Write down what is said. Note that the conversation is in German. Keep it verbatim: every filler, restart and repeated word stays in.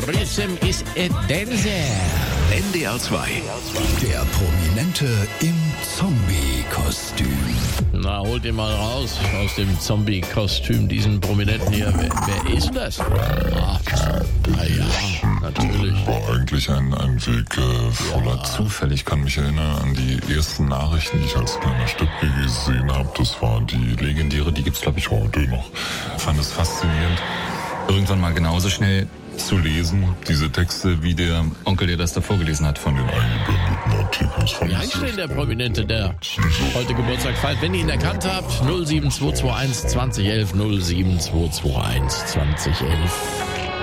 Rhythm is a Dancer. N D R zwei. Der Prominente im Zombie-Kostüm. Na, holt ihn mal raus aus dem Zombie-Kostüm, diesen Prominenten hier. Wer, wer ist denn das? Ah, na ja, natürlich. War eigentlich ein, ein Weg äh, voller ja. Zufälle. Ich kann mich erinnern an die ersten Nachrichten, die ich als kleiner Stück gesehen habe. Das war die legendäre, die gibt's glaube ich heute noch. Ich fand es faszinierend, irgendwann mal genauso schnell zu lesen, diese Texte, wie der Onkel, der das da vorgelesen hat, von den eingeblendeten Artikeln. Wie heißt denn der Prominente, der heute Geburtstag feiert? Wenn ihr ihn erkannt habt, null sieben zwei zwei eins zwanzig elf, null sieben zwei zwei eins zwanzig elf.